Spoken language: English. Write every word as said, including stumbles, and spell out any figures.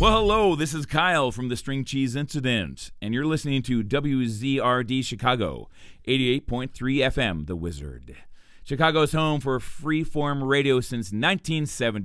Well, hello, this is Kyle from the String Cheese Incident, and you're listening to W Z R D Chicago, eighty-eight point three F M, The Wizard. Chicago's home for freeform radio since nineteen seventy.